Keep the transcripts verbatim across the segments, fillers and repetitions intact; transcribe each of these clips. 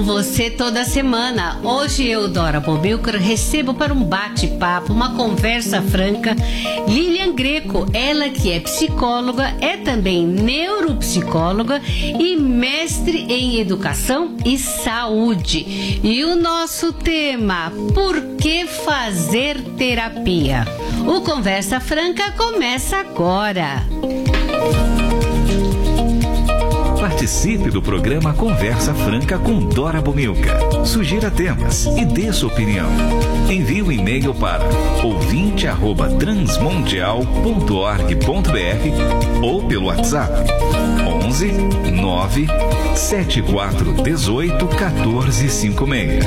Você toda semana. Hoje eu, Dora Bombilcar, recebo para um bate-papo, uma conversa franca, Lilian Greco, ela que é psicóloga, é também neuropsicóloga e mestre em educação e saúde. E o nosso tema, por que fazer terapia? O Conversa Franca começa agora. Participe do programa Conversa Franca com Dora Bombilcar. Sugira temas e dê sua opinião. Envie um e-mail para ouvinte arroba transmundial ponto org ponto br ou pelo WhatsApp onze nove sete quatro um oito um quatro cinco seis.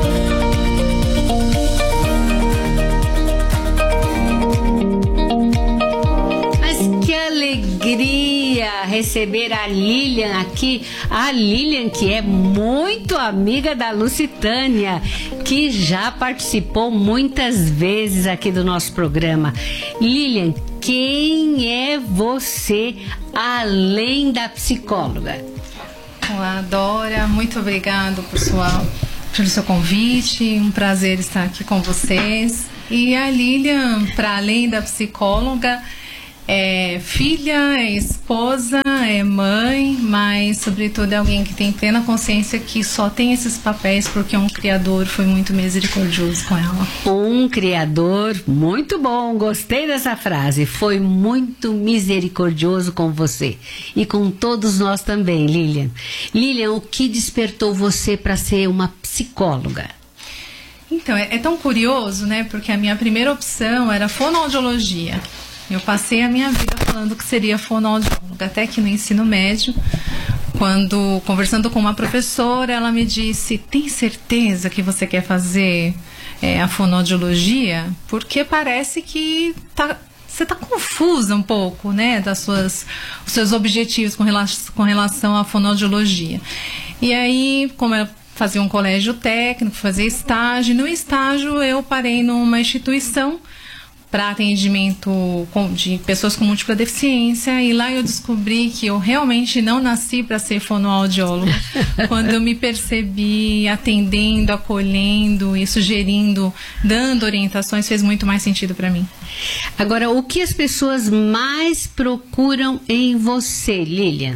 Alegria receber a Lilian aqui, a Lilian que é muito amiga da Lucitânia, que já participou muitas vezes aqui do nosso programa. Lilian, quem é você além da psicóloga? Olá, Dora, muito obrigado por sua, pelo seu convite, um prazer estar aqui com vocês. E a Lilian, para além da psicóloga, é filha, é esposa, é mãe, mas sobretudo é alguém que tem plena consciência que só tem esses papéis porque um criador foi muito misericordioso com ela. Um criador muito bom, gostei dessa frase, foi muito misericordioso com você e com todos nós também, Lilian. Lilian, o que despertou você para ser uma psicóloga? Então, é, é tão curioso, né, porque a minha primeira opção era fonoaudiologia. Eu passei a minha vida falando que seria fonoaudióloga, até que no ensino médio, quando conversando com uma professora, ela me disse: tem certeza que você quer fazer é, a fonoaudiologia? Porque parece que tá, você está confusa um pouco, né, das suas, os seus objetivos com relação, com relação à fonoaudiologia. E aí, como eu fazia um colégio técnico, fazia estágio, no estágio eu parei numa instituição para atendimento de pessoas com múltipla deficiência, e lá eu descobri que eu realmente não nasci para ser fonoaudióloga. Quando eu me percebi atendendo, acolhendo e sugerindo, dando orientações, fez muito mais sentido para mim. Agora, o que as pessoas mais procuram em você, Lilian?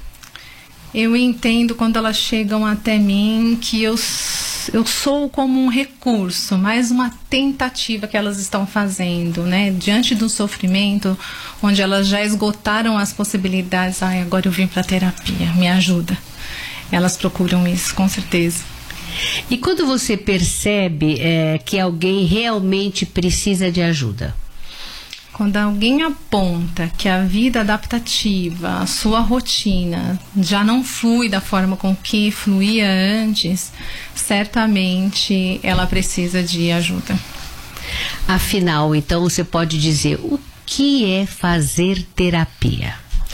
Eu entendo quando elas chegam até mim que eu eu sou como um recurso, mais uma tentativa que elas estão fazendo, né? Diante do sofrimento, onde elas já esgotaram as possibilidades. Ai, agora eu vim para terapia, me ajuda. Elas procuram isso, com certeza. E quando você percebe é, que alguém realmente precisa de ajuda? Quando alguém aponta que a vida adaptativa, a sua rotina, já não flui da forma com que fluía antes, certamente ela precisa de ajuda. Afinal, então você pode dizer, o que é fazer terapia?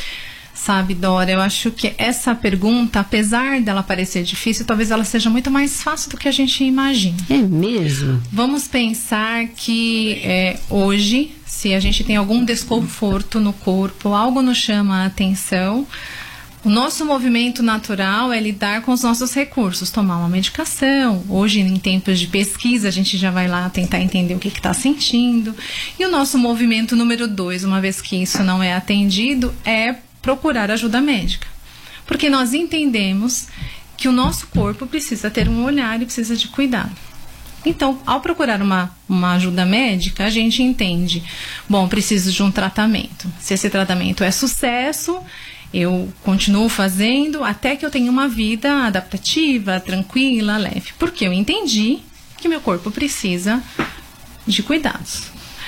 Sabe, Dora, eu acho que essa pergunta, apesar dela parecer difícil, talvez ela seja muito mais fácil do que a gente imagina. É mesmo? Vamos pensar que é, hoje, se a gente tem algum desconforto no corpo, algo nos chama a atenção, o nosso movimento natural é lidar com os nossos recursos, tomar uma medicação. Hoje, em tempos de pesquisa, a gente já vai lá tentar entender o que está sentindo. E o nosso movimento número dois, uma vez que isso não é atendido, é procurar ajuda médica. Porque nós entendemos que o nosso corpo precisa ter um olhar e precisa de cuidado. Então, ao procurar uma, uma ajuda médica, a gente entende, bom, preciso de um tratamento. Se esse tratamento é sucesso, eu continuo fazendo até que eu tenha uma vida adaptativa, tranquila, leve. Porque eu entendi que meu corpo precisa de cuidados.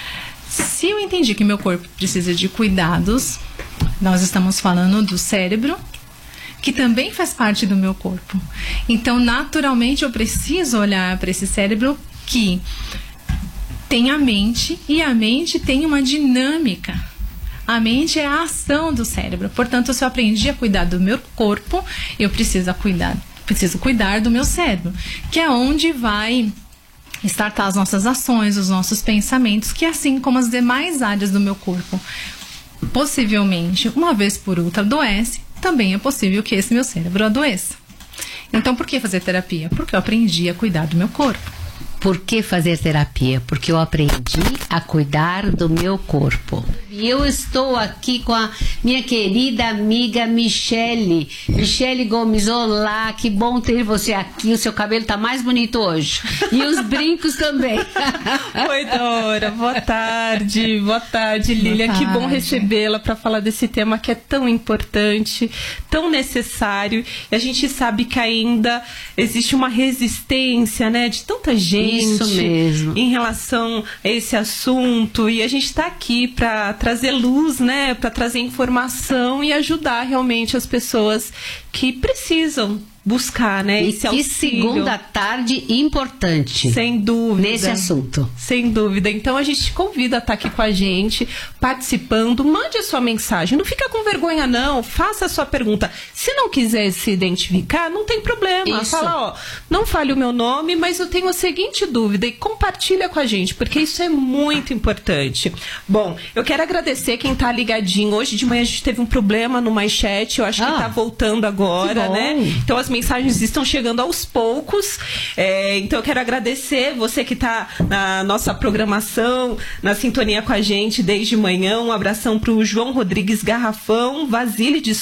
Se eu entendi que meu corpo precisa de cuidados, nós estamos falando do cérebro, que também faz parte do meu corpo. Então, naturalmente, eu preciso olhar para esse cérebro que tem a mente, e a mente tem uma dinâmica. A mente é a ação do cérebro. Portanto, se eu aprendi a cuidar do meu corpo, eu preciso cuidar, preciso cuidar do meu cérebro, que é onde vai startar as nossas ações, os nossos pensamentos, que assim como as demais áreas do meu corpo, possivelmente, uma vez por outra, adoece, também é possível que esse meu cérebro adoeça. Então, por que fazer terapia? Porque eu aprendi a cuidar do meu corpo. Por que fazer terapia? Porque eu aprendi a cuidar do meu corpo. E eu estou aqui com a minha querida amiga Michele. Michele Gomes, olá, que bom ter você aqui. O seu cabelo tá mais bonito hoje. E os brincos também. Oi, Dora. Boa tarde. Boa tarde, Lilian. Boa tarde. Que bom recebê-la para falar desse tema que é tão importante, tão necessário. E a gente sabe que ainda existe uma resistência, né, de tanta gente. Isso mesmo. Em relação a esse assunto, e a gente está aqui para trazer luz, né, para trazer informação e ajudar realmente as pessoas que precisam buscar, né, e esse que auxílio. segunda tarde importante. Sem dúvida. Nesse assunto. Sem dúvida. Então a gente te convida a estar aqui com a gente, participando. Mande a sua mensagem. Não fica com vergonha, não. Faça a sua pergunta. Se não quiser se identificar, não tem problema. Isso. Fala, ó, não fale o meu nome, mas eu tenho a seguinte dúvida, e compartilha com a gente, porque isso é muito importante. Bom, eu quero agradecer quem está ligadinho. Hoje de manhã a gente teve um problema no My Chat. Eu acho ah, que está voltando agora, né? Então as mensagens estão chegando aos poucos, é, então eu quero agradecer você que está na nossa programação, na sintonia com a gente desde manhã. Um abração para o João Rodrigues Garrafão, Vasile de